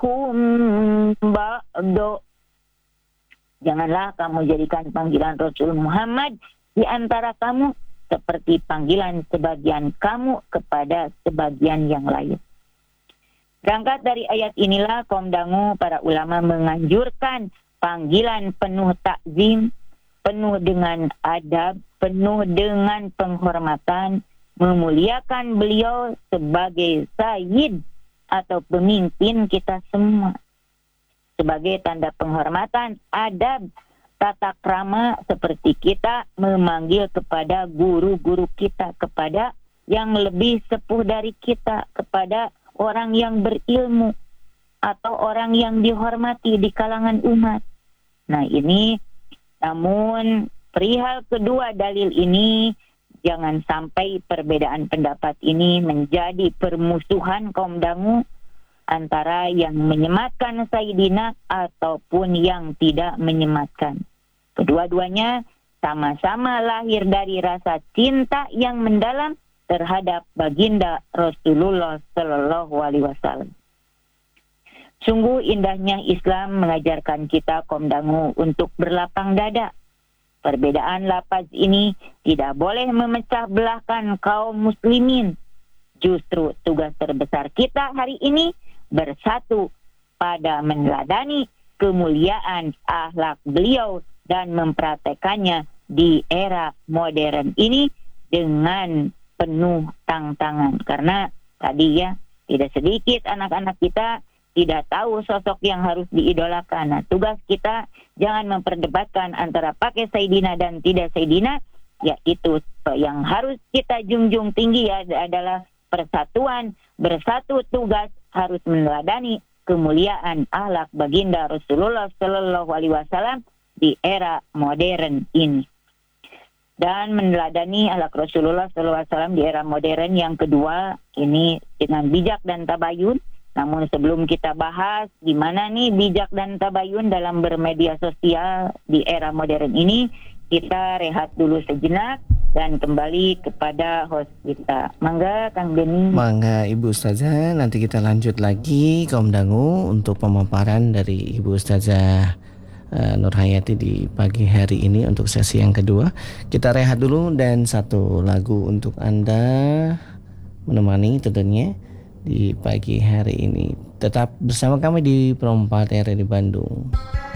minkum ba'du. Janganlah kamu jadikan panggilan Rasul Muhammad di antara kamu seperti panggilan sebagian kamu kepada sebagian yang lain. Berangkat dari ayat inilah kaum dangu para ulama menganjurkan panggilan penuh takzim, penuh dengan adab, penuh dengan penghormatan, memuliakan beliau sebagai sayyid atau pemimpin kita semua. Sebagai tanda penghormatan, adab, tata krama seperti kita memanggil kepada guru-guru kita, kepada yang lebih sepuh dari kita, kepada orang yang berilmu atau orang yang dihormati di kalangan umat. Nah ini, namun perihal kedua dalil ini, jangan sampai perbedaan pendapat ini menjadi permusuhan kaum dangu antara yang menyematkan Sayyidina ataupun yang tidak menyematkan. Kedua-duanya sama-sama lahir dari rasa cinta yang mendalam terhadap baginda Rasulullah Sallallahu Alaihi Wasallam. Sungguh indahnya Islam mengajarkan kita kaum dangu untuk berlapang dada. Perbedaan lafaz ini tidak boleh memecah belahkan kaum muslimin. Justru tugas terbesar kita hari ini bersatu pada meneladani kemuliaan akhlak beliau dan mempraktekannya di era modern ini dengan penuh tantangan. Karena tadi ya, tidak sedikit anak-anak kita tidak tahu sosok yang harus diidolakan. Nah, tugas kita jangan memperdebatkan antara pakai Sayyidina dan tidak Sayyidina, yaitu yang harus kita junjung tinggi ya adalah persatuan, bersatu tugas harus meneladani kemuliaan akhlak baginda Rasulullah Sallallahu Alaihi Wasallam di era modern ini. Dan meneladani akhlak Rasulullah Sallallahu Alaihi Wasallam di era modern yang kedua ini dengan bijak dan tabayun. Namun sebelum kita bahas gimana nih bijak dan tabayun dalam bermedia sosial di era modern ini, kita rehat dulu sejenak dan kembali kepada host kita. Mangga Kang Denny. Mangga Ibu Ustazah, nanti kita lanjut lagi kaum dangu untuk pemaparan dari Ibu Ustazah Nur Hayati di pagi hari ini untuk sesi yang kedua. Kita rehat dulu dan satu lagu untuk Anda menemani tentunya di pagi hari ini. Tetap bersama kami di Perompak RRI Bandung.